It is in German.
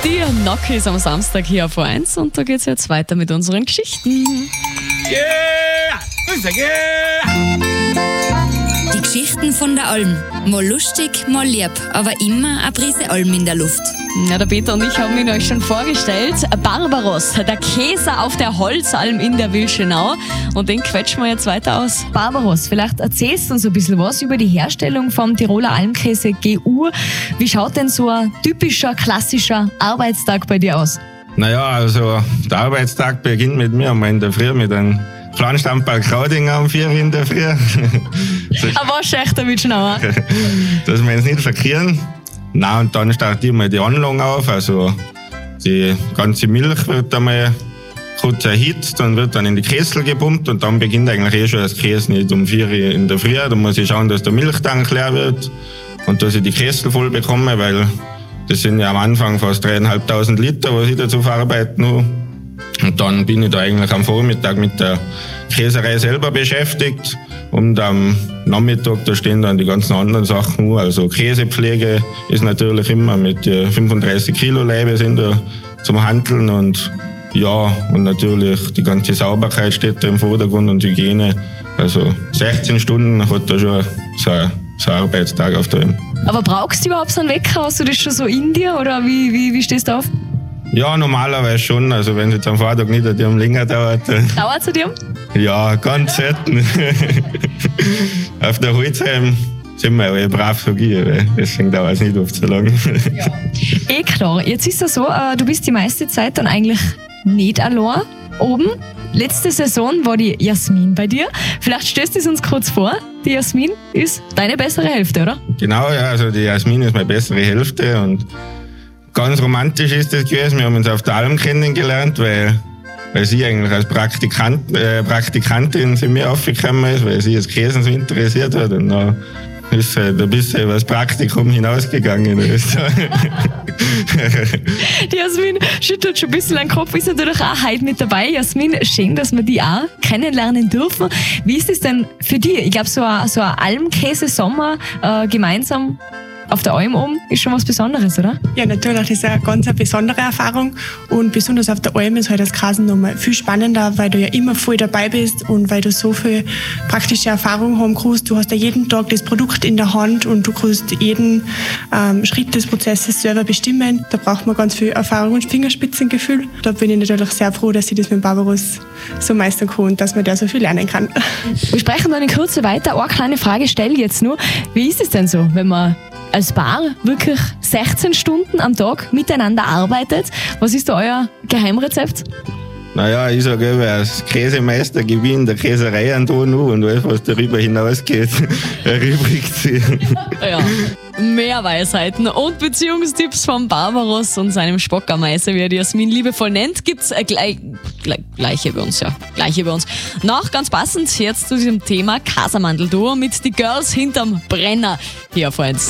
Die Nokis am Samstag hier auf O1 und da geht's jetzt weiter mit unseren Geschichten. Yeah! Die Geschichten von der Alm. Mal lustig, mal lieb, aber immer eine Prise Alm in der Luft. Ja, der Peter und ich haben ihn euch schon vorgestellt. Barbaros, der Käse auf der Holzalm in der Wilschenau. Und den quetschen wir jetzt weiter aus. Barbaros, vielleicht erzählst du uns ein bisschen was über die Herstellung vom Tiroler Almkäse GU. Wie schaut denn so ein typischer, klassischer Arbeitstag bei dir aus? Naja, also der Arbeitstag beginnt mit mir einmal in der Früh mit einem kleinen Stammball Kraudinger um 4 Uhr in der Früh. Aber schlecht der Wilschenauer. Dass wir uns nicht verkehren. Na, und dann starten wir die Anlage auf. Also die ganze Milch wird einmal kurz erhitzt und wird dann in die Kessel gepumpt und dann beginnt eigentlich schon das Käse nicht um 4 Uhr in der Früh. Da muss ich schauen, dass der Milchtank leer wird und dass ich die Kessel voll bekomme, weil das sind ja am Anfang fast 3.500 Liter, was ich dazu verarbeiten muss. Und dann bin ich da eigentlich am Vormittag mit der Käserei selber beschäftigt. Und am Nachmittag, da stehen dann die ganzen anderen Sachen. Also Käsepflege ist natürlich immer mit 35 Kilo Leibe sind da zum Handeln. Und ja, und natürlich die ganze Sauberkeit steht da im Vordergrund und Hygiene. Also 16 Stunden hat da schon so ein Arbeitstag auf der Alm. Aber brauchst du überhaupt so einen Wecker? Hast du das schon so in dir oder wie stehst du auf? Ja, normalerweise schon. Also wenn es jetzt am Vortag nicht an dem länger dauert. Dauert es an dir? Ja, ganz selten. Auf der Holzheim sind wir alle brav so gehen, deswegen dauert es nicht oft so lange. Ja. Klar. Jetzt ist es so, du bist die meiste Zeit dann eigentlich nicht allein oben. Letzte Saison war die Jasmin bei dir. Vielleicht stellst du es uns kurz vor. Die Jasmin ist deine bessere Hälfte, oder? Genau, ja. Also die Jasmin ist meine bessere Hälfte und ganz romantisch ist das gewesen. Wir haben uns auf der Alm kennengelernt, weil sie eigentlich als Praktikantin zu mir aufgekommen ist, weil sie das Käsen so interessiert hat. Und dann ist halt ein bisschen über das Praktikum hinausgegangen. Die Jasmin schüttelt schon ein bisschen den Kopf, ist natürlich auch heute mit dabei. Jasmin, schön, dass wir die auch kennenlernen dürfen. Wie ist es denn für dich? Ich glaube, so ein Almkäse-Sommer gemeinsam auf der Alm oben ist schon was Besonderes, oder? Ja, natürlich, das ist eine ganz besondere Erfahrung und besonders auf der Alm ist halt das Grasen nochmal viel spannender, weil du ja immer voll dabei bist und weil du so viel praktische Erfahrung haben kannst. Du hast ja jeden Tag das Produkt in der Hand und du kannst jeden Schritt des Prozesses selber bestimmen. Da braucht man ganz viel Erfahrung und Fingerspitzengefühl. Da bin ich natürlich sehr froh, dass ich das mit Barbaros so meistern kann und dass man da so viel lernen kann. Wir sprechen dann in Kürze weiter. Eine kleine Frage stelle ich jetzt nur. Wie ist es denn so, wenn man als Paar wirklich 16 Stunden am Tag miteinander arbeitet? Was ist da euer Geheimrezept? Naja, ich sage immer, als Käsemeister gewinnt der Käserei an Donau und alles, was darüber hinausgeht, erübrigt sie. Ja, mehr Weisheiten und Beziehungstipps von Barbaros und seinem Spockermeister, wie er die Jasmin liebevoll nennt, gibt's gleiche bei uns, ja. Gleiche bei uns. Noch ganz passend jetzt zu diesem Thema Casamandel-Duo mit die Girls hinterm Brenner hier auf O1.